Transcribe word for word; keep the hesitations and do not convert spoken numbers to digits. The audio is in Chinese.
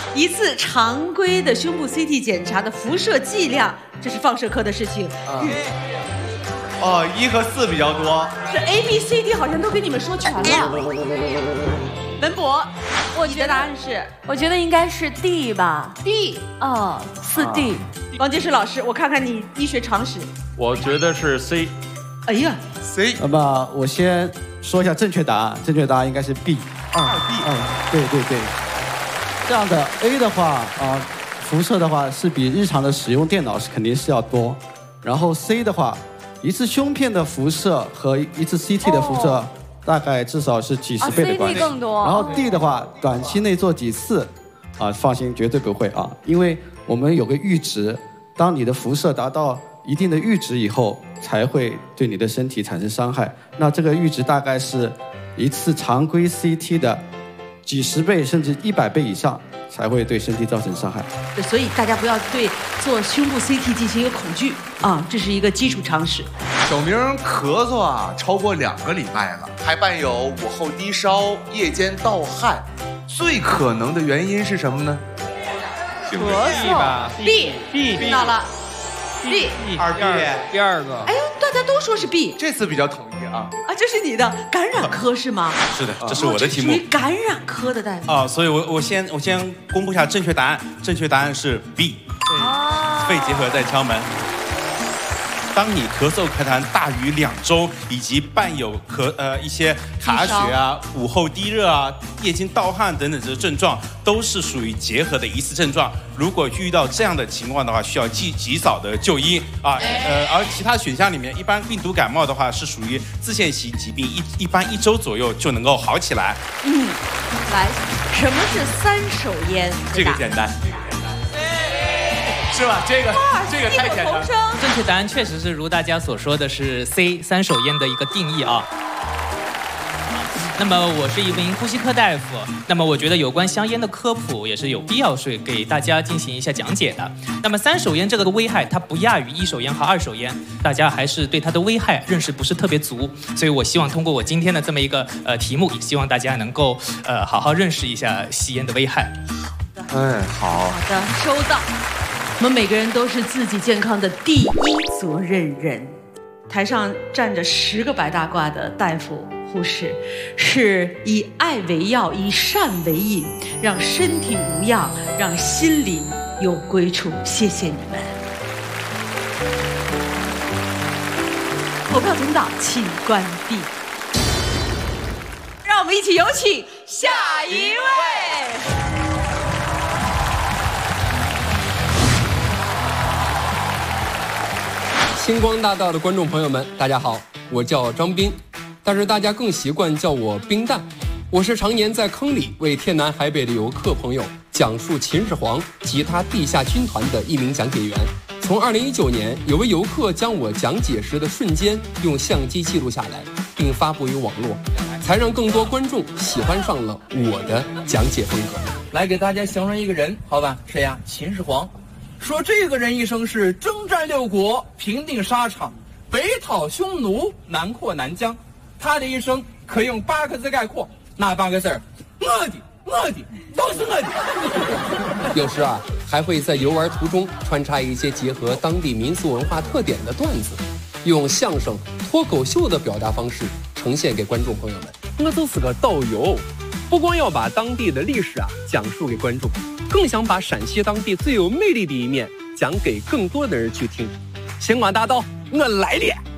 一次常规的胸部 C T 检查的辐射剂量，这是放射科的事情。啊、 哦，一和四比较多。 这 A B C D 好像都给你们说全了。文博，我觉得答案是， 我觉得应该是 D 吧 ，D。 哦，四 D。 王杰石老师，我看看你医学常识。 我觉得是 C。 哎呀 ，C。 那么我先说一下正确答案，正确答案应该是 B。 二 B。 嗯，对对对。这样的 A 的话啊、呃，辐射的话是比日常的使用电脑是肯定是要多。然后 C 的话，一次胸片的辐射和一次 C T 的辐射。哦，大概至少是几十倍的关系， 啊、更多。 然后 D 的话，短期内做几次，啊，放心，绝对不会啊，因为我们有个阈值，当你的辐射达到一定的阈值以后，才会对你的身体产生伤害。那这个阈值大概是一次常规 C T 的几十倍甚至一百倍以上，才会对身体造成伤害。 对，所以大家不要对做胸部 C T 进行一个恐惧啊，这是一个基础常识。 小明咳嗽啊，超过两个礼拜了，还伴有午后低烧、夜间盗汗，最可能的原因是什么呢？ 咳嗽吧 ，B B 听到了 ，B 二 B 第二个。 哎呦，大家都说是 B， 这次比较统一啊。 啊，这是你的感染科是吗？ 是的，这是我的题目。 属于感染科的大夫啊，所以我我先我先公布一下正确答案，正确答案是 B。 哦， 肺结核在敲门。当你咳嗽咳痰大于两周，以及伴有咳呃一些卡血啊、午后低热啊、夜间盗汗等等这些症状，都是属于结核的疑似症状。如果遇到这样的情况的话，需要及及早的就医啊。呃，而其他选项里面，一般病毒感冒的话是属于自限性疾病，一一般一周左右就能够好起来。 嗯，来，什么是三手烟？ 这个简单。 是吧？这个这个太简单了。 正确答案确实是如大家所说的是 C 三手烟的一个定义啊。那么我是一名呼吸科大夫，那么我觉得有关香烟的科普也是有必要是给大家进行一下讲解的。那么三手烟这个危害它不亚于一手烟和二手烟，大家还是对它的危害认识不是特别足，所以我希望通过我今天的这么一个呃题目，也希望大家能够呃好好认识一下吸烟的危害。 哎，好。 好的，收到。我们每个人都是自己健康的第一责任人。台上站着十个白大褂的大夫、护士，是以爱为药，以善为引，让身体无恙，让心灵有归处。谢谢你们。投票通道请关闭。让我们一起有请下一位。 星光大道的观众朋友们，大家好，我叫张斌，但是大家更习惯叫我冰蛋。我是常年在坑里为天南海北的游客朋友讲述秦始皇及他地下军团的一名讲解员。从二零一九年，有位游客将我讲解时的瞬间用相机记录下来，并发布于网络，才让更多观众喜欢上了我的讲解风格。 来给大家形容一个人，好吧？谁呀？秦始皇。说这个人一生是征战六国，平定沙场，北讨匈奴，南扩南疆。他的一生可用八个字概括，哪八个字儿？我的，我的，都是我的。 有时啊，还会在游玩途中穿插一些结合当地民俗文化特点的段子，用相声、脱口秀的表达方式呈现给观众朋友们。 我就是个导游，不光要把当地的历史啊讲述给观众，更想把陕西当地最有魅力的一面讲给更多的人去听。星光大道，我来了。